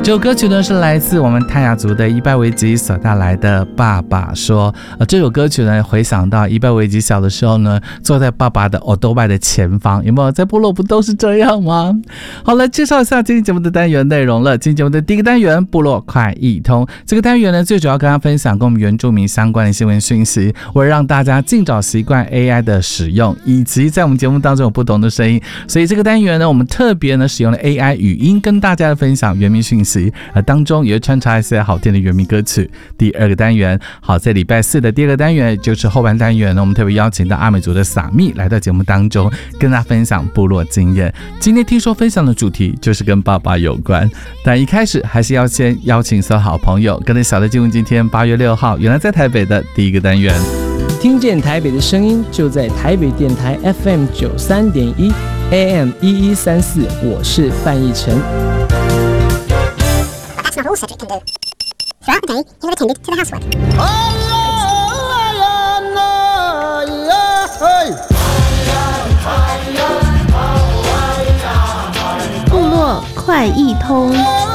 这首歌曲呢是来自我们泰雅族的伊拜维吉所带来的爸爸说。这首歌曲呢回想到伊拜维吉小的时候呢，坐在爸爸的欧多拜的前方，有没有？在部落不都是这样吗？好了，介绍一下今天节目的单元内容了。今天节目的第一个单元部落快易通，这个单元呢最主要跟大家分享跟我们原住民相关的新闻讯息，为了让大家尽早习惯 AI 的使用，以及在我们节目当中有不同的声音，所以这个单元呢我们特别呢使用了 AI 语音跟大家分享原民讯息，当中也会穿插一些好听的原民歌曲。第二个单元，好，在礼拜四的第二个单元，就是后半单元呢，我们特别邀请到阿美族的撒密来到节目当中，跟大家分享部落经验。今天听说分享的主题就是跟爸爸有关，但一开始还是要先邀请所有好朋友跟着小的进入今天8月6号原来在台北的第一个单元。 听见台北的声音，就在台北电台 FM 93.1 AM 1134，我是范逸臣。 That's not all Cedric can do. Throughout the day, he'll attend to the housework. 部落快易通。